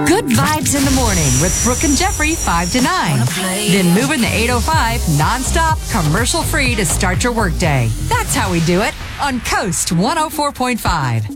Good vibes in the morning with Brooke and Jeffrey 5 to 9. Then moving the 805 nonstop, commercial free to start your workday. That's how we do it on Coast 104.5.